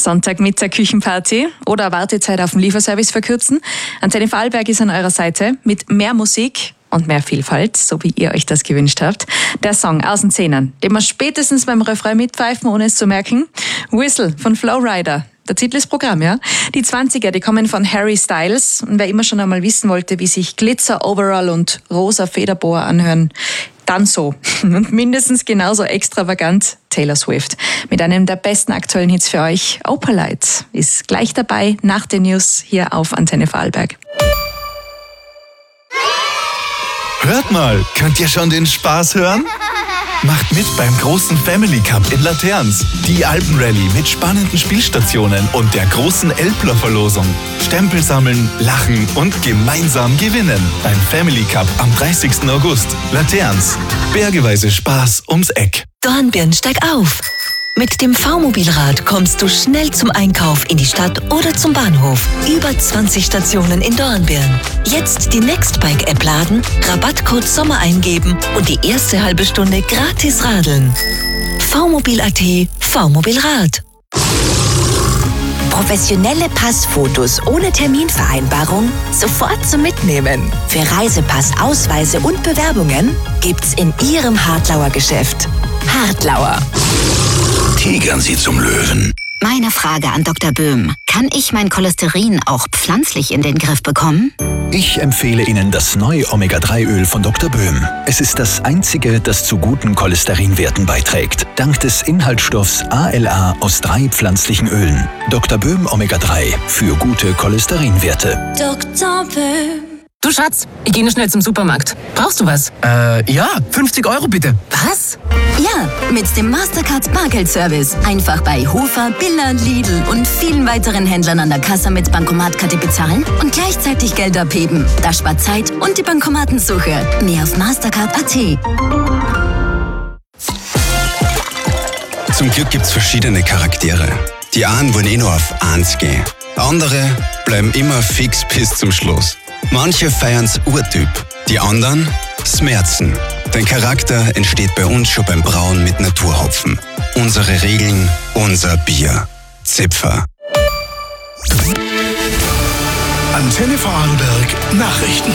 Sonntagmittag Küchenparty oder Wartezeit auf dem Lieferservice verkürzen? Antenne Vorarlberg ist an eurer Seite mit mehr Musik und mehr Vielfalt, so wie ihr euch das gewünscht habt. Der Song aus den Zehnern, den wir spätestens beim Refrain mitpfeifen, ohne es zu merken. Whistle von Flowrider. Der Titel ist Programm, ja? Die 20er, die kommen von Harry Styles. Und wer immer schon einmal wissen wollte, wie sich Glitzer, Overall und rosa Federboa anhören, dann so. Und mindestens genauso extravagant Taylor Swift. Mit einem der besten aktuellen Hits für euch. Opalite ist gleich dabei nach den News hier auf Antenne Vorarlberg. Hört mal, könnt ihr schon den Spaß hören? Macht mit beim großen Family Cup in Laterns. Die Alpenrallye mit spannenden Spielstationen und der großen Elbler-Verlosung. Stempel sammeln, lachen und gemeinsam gewinnen. Beim Family Cup am 30. August. Laterns. Bergeweise Spaß ums Eck. Dornbirn, steig auf! Mit dem V-Mobilrad kommst du schnell zum Einkauf in die Stadt oder zum Bahnhof. Über 20 Stationen in Dornbirn. Jetzt die Nextbike-App laden, Rabattcode Sommer eingeben und die erste halbe Stunde gratis radeln. V-Mobil.at, V-Mobilrad. Professionelle Passfotos ohne Terminvereinbarung sofort zum Mitnehmen. Für Reisepass, Ausweise und Bewerbungen gibt's in Ihrem Hartlauer Geschäft. Hartlauer. Tigern Sie zum Löwen. Meine Frage an Dr. Böhm. Kann ich mein Cholesterin auch pflanzlich in den Griff bekommen? Ich empfehle Ihnen das neue Omega-3-Öl von Dr. Böhm. Es ist das einzige, das zu guten Cholesterinwerten beiträgt. Dank des Inhaltsstoffs ALA aus 3 pflanzlichen Ölen. Dr. Böhm Omega-3 für gute Cholesterinwerte. Dr. Böhm. Du Schatz, ich gehe noch schnell zum Supermarkt. Brauchst du was? Ja, 50 € bitte. Was? Ja, mit dem Mastercard Bargeldservice. Einfach bei Hofer, Billa, Lidl und vielen weiteren Händlern an der Kasse mit Bankomatkarte bezahlen und gleichzeitig Geld abheben. Das spart Zeit und die Bankomatensuche. Mehr auf Mastercard.at. Zum Glück gibt's verschiedene Charaktere. Die einen wollen nur auf 1 gehen. Andere bleiben immer fix bis zum Schluss. Manche feiern's Urtyp, die anderen Smerzen. Dein Charakter entsteht bei uns schon beim Brauen mit Naturhopfen. Unsere Regeln, unser Bier. Zipfer. Antenne Vorarlberg Nachrichten.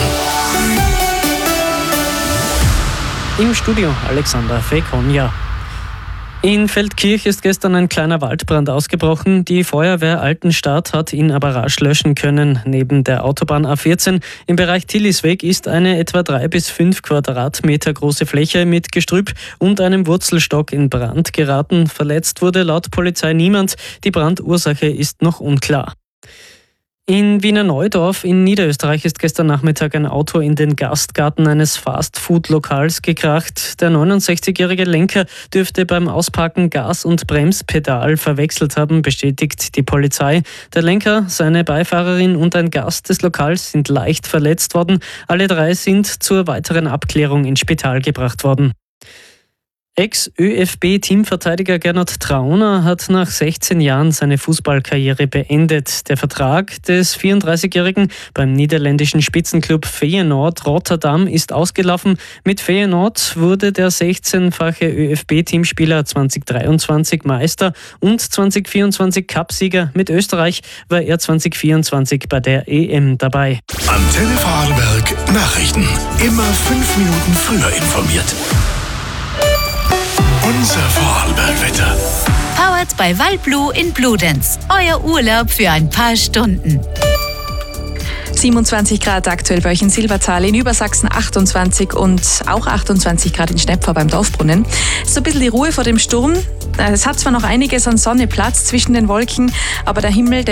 Im Studio Alexander Fekonja. In Feldkirch ist gestern ein kleiner Waldbrand ausgebrochen. Die Feuerwehr Altenstadt hat ihn aber rasch löschen können. Neben der Autobahn A14 im Bereich Tillisweg ist eine etwa 3 bis 5 Quadratmeter große Fläche mit Gestrüpp und einem Wurzelstock in Brand geraten. Verletzt wurde laut Polizei niemand. Die Brandursache ist noch unklar. In Wiener Neudorf in Niederösterreich ist gestern Nachmittag ein Auto in den Gastgarten eines Fast-Food-Lokals gekracht. Der 69-jährige Lenker dürfte beim Ausparken Gas- und Bremspedal verwechselt haben, bestätigt die Polizei. Der Lenker, seine Beifahrerin und ein Gast des Lokals sind leicht verletzt worden. Alle 3 sind zur weiteren Abklärung ins Spital gebracht worden. Ex-ÖFB-Teamverteidiger Gernot Trauner hat nach 16 Jahren seine Fußballkarriere beendet. Der Vertrag des 34-Jährigen beim niederländischen Spitzenclub Feyenoord Rotterdam ist ausgelaufen. Mit Feyenoord wurde der 16-fache ÖFB-Teamspieler 2023 Meister und 2024 Cupsieger. Mit Österreich war er 2024 bei der EM dabei. Antenne Vorarlberg Nachrichten. Immer 5 Minuten früher informiert. Unser Vorarlberg-Wetter. Powered by Waldblue in Bludenz. Euer Urlaub für ein paar Stunden. 27 Grad aktuell bei euch in Silbertal, in Übersachsen 28 und auch 28 Grad in Schnepfer beim Dorfbrunnen. So ein bisschen die Ruhe vor dem Sturm. Es hat zwar noch einiges an Sonne Platz zwischen den Wolken, aber der Himmel, der